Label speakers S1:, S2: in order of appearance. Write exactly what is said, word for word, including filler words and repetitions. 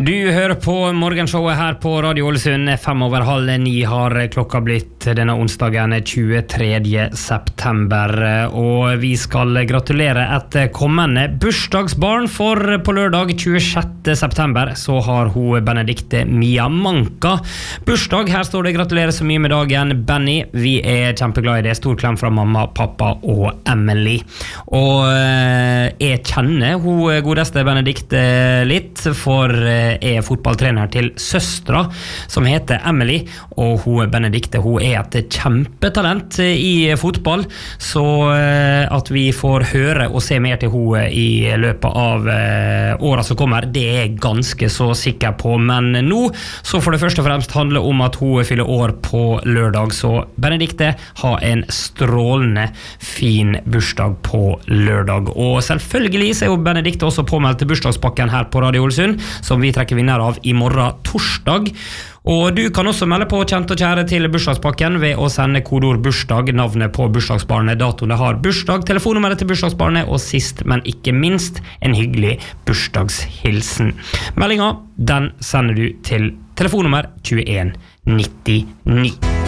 S1: Du hører på morgenshowet her på Radio Ålesund. Fem over halv ni har klokka blitt denne onsdagen tjuetredje september. Og vi skal gratulere et kommende bursdagsbarn, for på lørdag tjuesjette september så har hun Benedikte Mia Manka bursdag. Her står det gratulerer så mye med dagen, Benny. Vi er kjempeglade i det. Stor klem fra mamma, pappa og Emily. Og jeg kjenner hun godeste Benedikte litt, for er fotballtrener til søstra som heter Emily, og hun Benedikte, hun er et kjempetalent i fotball, så at vi får høre og se mer til hun i løpet av året som kommer, det er jeg ganske så sikker på. Men nå så får det først og fremst handle om at hun fyller år på lørdag, så Benedikte har en strålende fin bursdag på lørdag. Og selvfølgelig så er jo Benedikte også påmeldt til bursdagspakken her på Radio Ålesund, som vi trekker vinner av i morgen torsdag. Og du kan også melde på kjent og kjære til bursdagspakken ved å sende kodeord bursdag, navnet på bursdagsbarnet, datoen det har bursdag, telefonnummeret til bursdagsbarnet, og sist, men ikke minst, en hyggelig bursdagshilsen. Meldinga, den sender du til telefonnummer tjueen nittini.